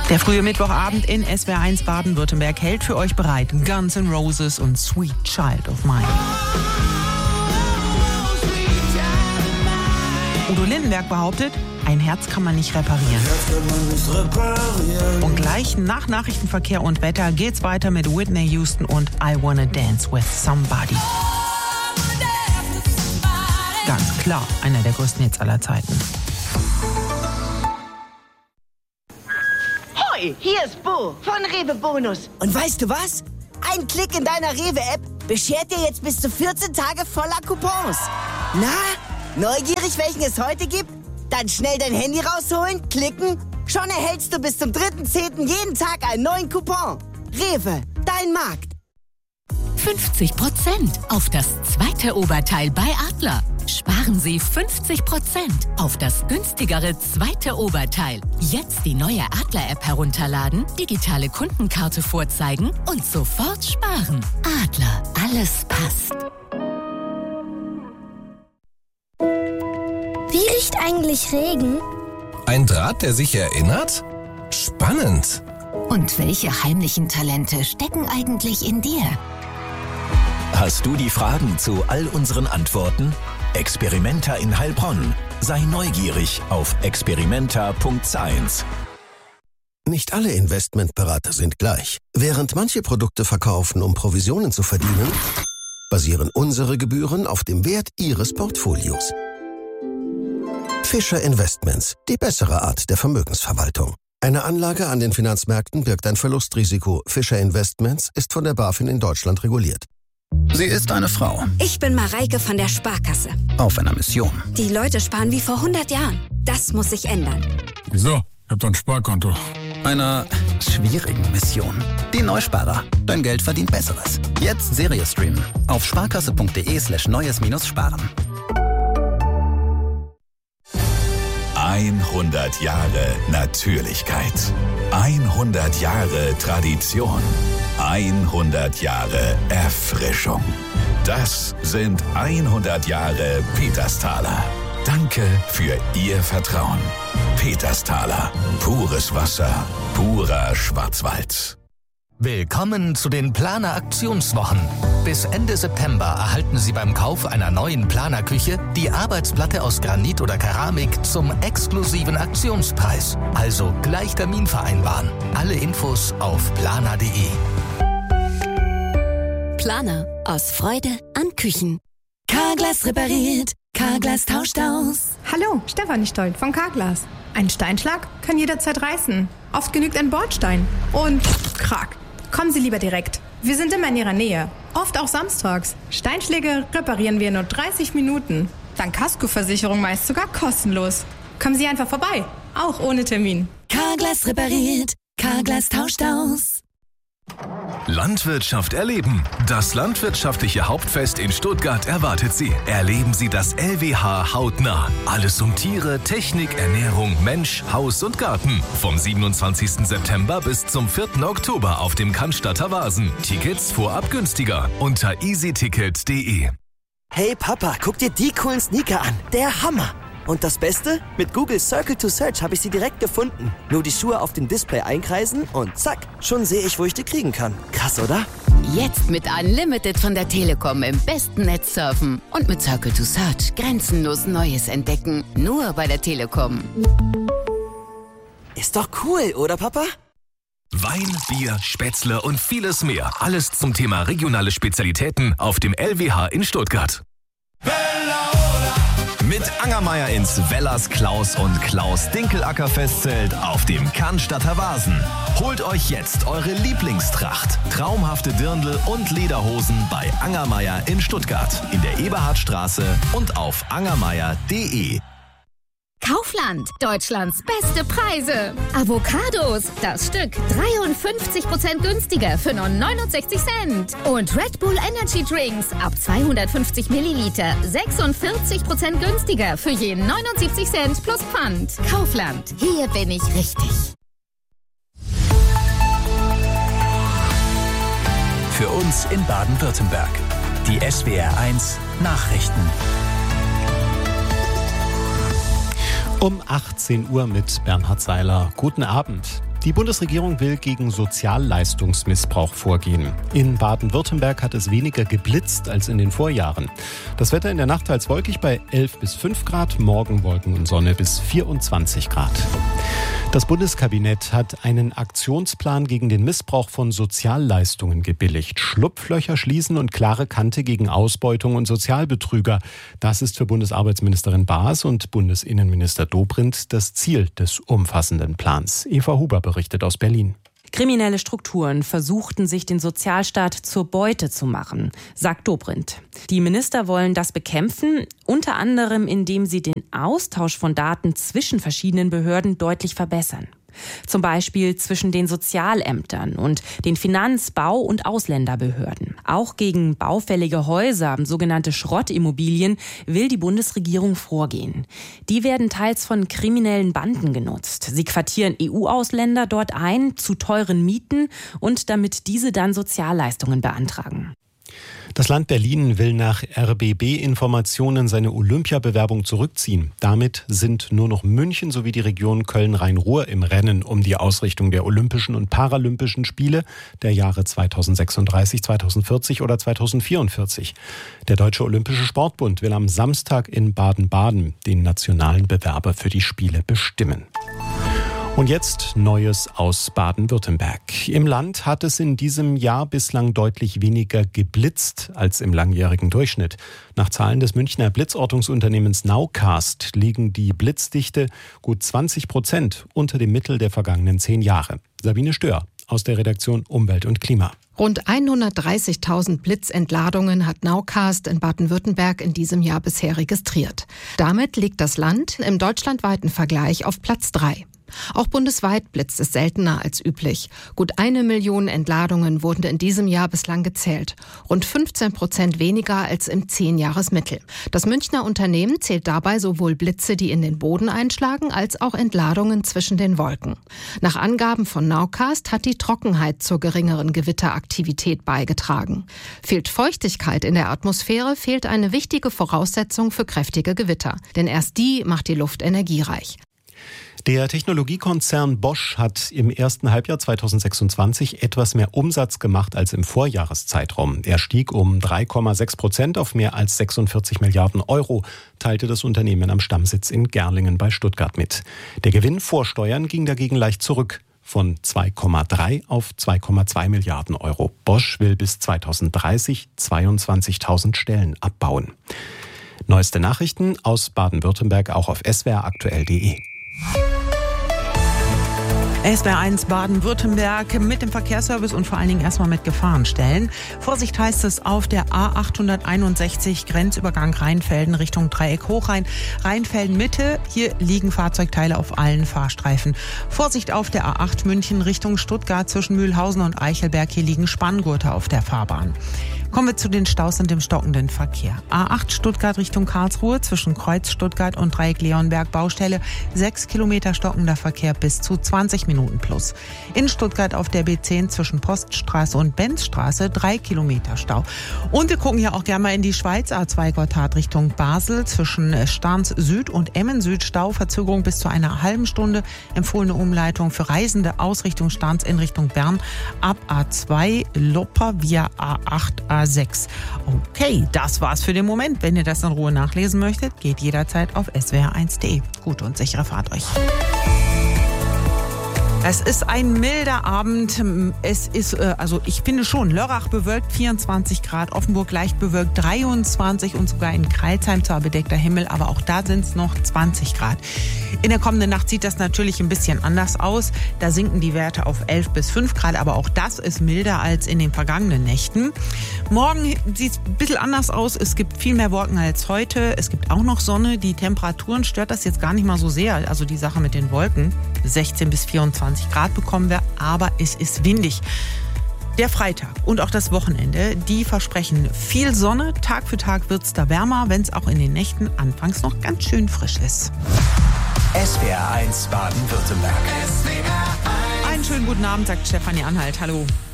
Der frühe Mittwochabend in SWR1 Baden-Württemberg hält für euch bereit Guns N' Roses und Sweet Child of Mine. Udo Lindenberg behauptet, ein Herz kann man nicht reparieren. Und gleich nach Nachrichtenverkehr und Wetter geht's weiter mit Whitney Houston und I Wanna Dance with Somebody. Ganz klar, einer der größten Hits aller Zeiten. Hoi, hier ist Bo von Rewe Bonus. Und weißt du was? Ein Klick in deiner Rewe-App beschert dir jetzt bis zu 14 Tage voller Coupons. Na, neugierig, welchen es heute gibt? Dann schnell dein Handy rausholen, klicken. Schon erhältst du bis zum 3.10. jeden Tag einen neuen Coupon. Rewe, dein Markt. 50% auf das zweite Oberteil bei Adler. Sparen Sie 50% auf das günstigere zweite Oberteil. Jetzt die neue Adler-App herunterladen, digitale Kundenkarte vorzeigen und sofort sparen. Adler, alles passt. Wie riecht eigentlich Regen? Ein Draht, der sich erinnert? Spannend. Und welche heimlichen Talente stecken eigentlich in dir? Hast du die Fragen zu all unseren Antworten? Experimenta in Heilbronn. Sei neugierig auf experimenta.science. Nicht alle Investmentberater sind gleich. Während manche Produkte verkaufen, um Provisionen zu verdienen, basieren unsere Gebühren auf dem Wert Ihres Portfolios. Fischer Investments, die bessere Art der Vermögensverwaltung. Eine Anlage an den Finanzmärkten birgt ein Verlustrisiko. Fischer Investments ist von der BaFin in Deutschland reguliert. Sie ist eine Frau. Ich bin Mareike von der Sparkasse. Auf einer Mission. Die Leute sparen wie vor 100 Jahren. Das muss sich ändern. Wieso? Ich hab doch ein Sparkonto. Einer schwierigen Mission. Die Neusparer. Dein Geld verdient Besseres. Jetzt Serie streamen. Auf sparkasse.de/neues-sparen. 100 Jahre Natürlichkeit. 100 Jahre Tradition. 100 Jahre Erfrischung. Das sind 100 Jahre Petersthaler. Danke für Ihr Vertrauen. Petersthaler. Pures Wasser. Purer Schwarzwald. Willkommen zu den Planer-Aktionswochen. Bis Ende September erhalten Sie beim Kauf einer neuen Planerküche die Arbeitsplatte aus Granit oder Keramik zum exklusiven Aktionspreis. Also gleich Termin vereinbaren. Alle Infos auf planer.de. Planer. Aus Freude an Küchen. Carglass repariert. Carglass tauscht aus. Hallo, Stefanie Stoll von Carglass. Ein Steinschlag kann jederzeit reißen. Oft genügt ein Bordstein. Und krack. Kommen Sie lieber direkt. Wir sind immer in Ihrer Nähe. Oft auch samstags. Steinschläge reparieren wir in nur 30 Minuten. Dank Kaskoversicherung meist sogar kostenlos. Kommen Sie einfach vorbei. Auch ohne Termin. Carglass repariert. Carglass tauscht aus. Landwirtschaft erleben. Das landwirtschaftliche Hauptfest in Stuttgart erwartet Sie. Erleben Sie das LWH hautnah. Alles um Tiere, Technik, Ernährung, Mensch, Haus und Garten. Vom 27. September bis zum 4. Oktober auf dem Cannstatter Wasen. Tickets vorab günstiger unter easyticket.de. Hey Papa, guck dir die coolen Sneaker an. Der Hammer. Und das Beste? Mit Google Circle to Search habe ich sie direkt gefunden. Nur die Schuhe auf dem Display einkreisen und zack, schon sehe ich, wo ich die kriegen kann. Krass, oder? Jetzt mit Unlimited von der Telekom im besten Netz surfen. Und mit Circle to Search grenzenlos Neues entdecken. Nur bei der Telekom. Ist doch cool, oder Papa? Wein, Bier, Spätzle und vieles mehr. Alles zum Thema regionale Spezialitäten auf dem LWH in Stuttgart. Mit Angermeier ins Wellers Klaus und Klaus Dinkelacker Festzelt auf dem Cannstatter Wasen. Holt euch jetzt eure Lieblingstracht, traumhafte Dirndl und Lederhosen bei Angermeier in Stuttgart, in der Eberhardstraße und auf angermeier.de. Kaufland, Deutschlands beste Preise. Avocados, das Stück 53% günstiger für nur 69 Cent. Und Red Bull Energy Drinks ab 250 Milliliter 46% günstiger für je 79 Cent plus Pfand. Kaufland, hier bin ich richtig. Für uns in Baden-Württemberg. Die SWR1 Nachrichten. Um 18 Uhr mit Bernhard Seiler. Guten Abend. Die Bundesregierung will gegen Sozialleistungsmissbrauch vorgehen. In Baden-Württemberg hat es weniger geblitzt als in den Vorjahren. Das Wetter in der Nacht teils wolkig bei 11 bis 5 Grad, morgen Wolken und Sonne bis 24 Grad. Das Bundeskabinett hat einen Aktionsplan gegen den Missbrauch von Sozialleistungen gebilligt. Schlupflöcher schließen und klare Kante gegen Ausbeutung und Sozialbetrüger. Das ist für Bundesarbeitsministerin Baas und Bundesinnenminister Dobrindt das Ziel des umfassenden Plans. Eva Huber berichtet aus Berlin. Kriminelle Strukturen versuchten, sich den Sozialstaat zur Beute zu machen, sagt Dobrindt. Die Minister wollen das bekämpfen, unter anderem indem sie den Austausch von Daten zwischen verschiedenen Behörden deutlich verbessern. Zum Beispiel zwischen den Sozialämtern und den Finanz-, Bau- und Ausländerbehörden. Auch gegen baufällige Häuser, sogenannte Schrottimmobilien, will die Bundesregierung vorgehen. Die werden teils von kriminellen Banden genutzt. Sie quartieren EU-Ausländer dort ein, zu teuren Mieten und damit diese dann Sozialleistungen beantragen. Das Land Berlin will nach RBB-Informationen seine Olympiabewerbung zurückziehen. Damit sind nur noch München sowie die Region Köln-Rhein-Ruhr im Rennen um die Ausrichtung der Olympischen und Paralympischen Spiele der Jahre 2036, 2040 oder 2044. Der Deutsche Olympische Sportbund will am Samstag in Baden-Baden den nationalen Bewerber für die Spiele bestimmen. Und jetzt Neues aus Baden-Württemberg. Im Land hat es in diesem Jahr bislang deutlich weniger geblitzt als im langjährigen Durchschnitt. Nach Zahlen des Münchner Blitzortungsunternehmens Nowcast liegen die Blitzdichte gut 20% unter dem Mittel der vergangenen 10 Jahre. Sabine Stör aus der Redaktion Umwelt und Klima. Rund 130.000 Blitzentladungen hat Nowcast in Baden-Württemberg in diesem Jahr bisher registriert. Damit liegt das Land im deutschlandweiten Vergleich auf Platz 3. Auch bundesweit blitzt es seltener als üblich. Gut 1 Million Entladungen wurden in diesem Jahr bislang gezählt. Rund 15% weniger als im 10-Jahres-Mittel. Das Münchner Unternehmen zählt dabei sowohl Blitze, die in den Boden einschlagen, als auch Entladungen zwischen den Wolken. Nach Angaben von Nowcast hat die Trockenheit zur geringeren Gewitteraktivität beigetragen. Fehlt Feuchtigkeit in der Atmosphäre, fehlt eine wichtige Voraussetzung für kräftige Gewitter. Denn erst die macht die Luft energiereich. Der Technologiekonzern Bosch hat im ersten Halbjahr 2026 etwas mehr Umsatz gemacht als im Vorjahreszeitraum. Er stieg um 3,6% auf mehr als 46 Milliarden Euro, teilte das Unternehmen am Stammsitz in Gerlingen bei Stuttgart mit. Der Gewinn vor Steuern ging dagegen leicht zurück, von 2,3 auf 2,2 Milliarden Euro. Bosch will bis 2030 22.000 Stellen abbauen. Neueste Nachrichten aus Baden-Württemberg auch auf swraktuell.de. SWR1 Baden-Württemberg mit dem Verkehrsservice und vor allen Dingen erstmal mit Gefahrenstellen. Vorsicht heißt es auf der A861 Grenzübergang Rheinfelden Richtung Dreieck Hochrhein. Rheinfelden Mitte, hier liegen Fahrzeugteile auf allen Fahrstreifen. Vorsicht auf der A8 München Richtung Stuttgart zwischen Mühlhausen und Eichelberg, hier liegen Spanngurte auf der Fahrbahn. Kommen wir zu den Staus und dem stockenden Verkehr. A8 Stuttgart Richtung Karlsruhe zwischen Kreuz Stuttgart und Dreieck Leonberg Baustelle. 6 Kilometer stockender Verkehr bis zu 20 Minuten plus. In Stuttgart auf der B10 zwischen Poststraße und Benzstraße 3 Kilometer Stau. Und wir gucken hier auch gerne mal in die Schweiz. A2 Gotthard Richtung Basel zwischen Starns Süd und Emmen Süd Stau. Verzögerung bis zu einer halben Stunde. Empfohlene Umleitung für Reisende aus Richtung Starns in Richtung Bern ab A2 Lopper via A8 A6. Okay, das war's für den Moment. Wenn ihr das in Ruhe nachlesen möchtet, geht jederzeit auf swr1.de. Gute und sichere Fahrt euch. Es ist ein milder Abend. Es ist, ich finde schon, Lörrach bewölkt 24 Grad, Offenburg leicht bewölkt 23 und sogar in Crailsheim zwar bedeckter Himmel, aber auch da sind es noch 20 Grad. In der kommenden Nacht sieht das natürlich ein bisschen anders aus. Da sinken die Werte auf 11 bis 5 Grad, aber auch das ist milder als in den vergangenen Nächten. Morgen sieht es ein bisschen anders aus. Es gibt viel mehr Wolken als heute. Es gibt auch noch Sonne. Die Temperaturen stört das jetzt gar nicht mal so sehr. Also die Sache mit den Wolken. 16 bis 24 Grad bekommen wir, aber es ist windig. Der Freitag und auch das Wochenende, die versprechen viel Sonne. Tag für Tag wird es da wärmer, wenn es auch in den Nächten anfangs noch ganz schön frisch ist. SWR1 Baden-Württemberg. Einen schönen guten Abend, sagt Stefanie Anhalt. Hallo.